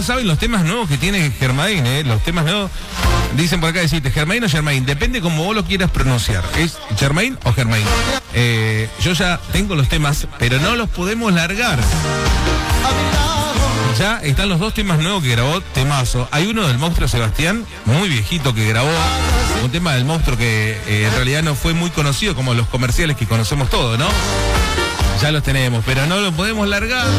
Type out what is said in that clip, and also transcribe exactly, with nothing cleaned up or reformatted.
saben los temas nuevos que tiene Germain, ¿eh? Los temas nuevos. Dicen por acá, decirte, Germain o Germain, depende como vos lo quieras pronunciar. ¿Es Germain o Germain? Eh, yo ya tengo los temas, pero no los podemos largar. Ya están los dos temas nuevos que grabó, temazo. Hay uno del Monstruo Sebastián, muy viejito, que grabó. Un tema del Monstruo que eh, en realidad no fue muy conocido, como los comerciales que conocemos todos, ¿no? Ya los tenemos, pero no lo podemos largar.